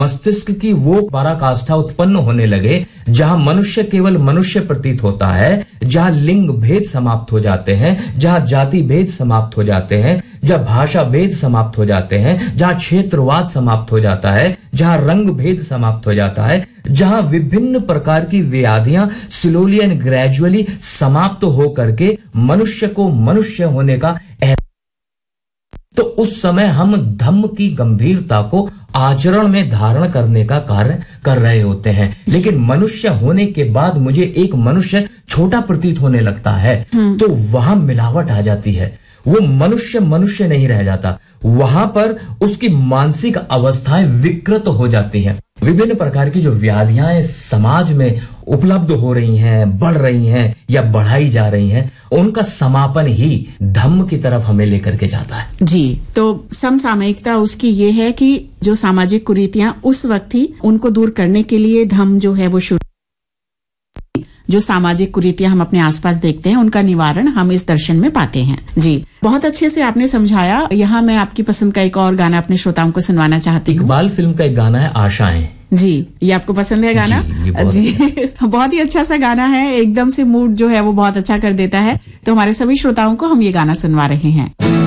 मस्तिष्क की वो पराकाष्ठा उत्पन्न होने लगे जहां मनुष्य केवल मनुष्य प्रतीत होता है, जहां लिंग भेद समाप्त हो जाते हैं, जहां जाति भेद समाप्त हो जाते हैं, जहां भाषा भेद समाप्त हो जाते हैं, जहां क्षेत्रवाद समाप्त हो जाता है, जहां रंग भेद समाप्त हो जाता है, जहां विभिन्न प्रकार की व्याधियां स्लोली एंड ग्रेजुअली समाप्त हो करके मनुष्य को मनुष्य होने का तो उस समय हम धम्म की गंभीरता को आचरण में धारण करने का कार्य कर रहे होते हैं। लेकिन मनुष्य होने के बाद मुझे एक मनुष्य छोटा प्रतीत होने लगता है, तो वहां मिलावट आ जाती है। वो मनुष्य मनुष्य नहीं रह जाता, वहां पर उसकी मानसिक अवस्थाएं विकृत हो जाती हैं। विभिन्न प्रकार की जो व्याधियां समाज में उपलब्ध हो रही हैं, बढ़ रही हैं या बढ़ाई जा रही हैं, उनका समापन ही धम्म की तरफ हमें लेकर के जाता है। जी, तो समसामयिकता उसकी ये है कि जो सामाजिक कुरीतियां उस वक्त थी, उनको दूर करने के लिए धम्म जो है वो शुरू, जो सामाजिक कुरीतियां हम अपने आसपास देखते हैं, उनका निवारण हम इस दर्शन में पाते हैं। जी, बहुत अच्छे से आपने समझाया। यहाँ मैं आपकी पसंद का एक और गाना अपने श्रोताओं को सुनवाना चाहती हूँ। इकबाल फिल्म का एक गाना है आशाएं। जी, ये आपको पसंद है गाना? जी, बहुत ही अच्छा सा गाना है, एकदम से मूड जो है वो बहुत अच्छा कर देता है। तो हमारे सभी श्रोताओं को हम ये गाना सुनवा रहे हैं।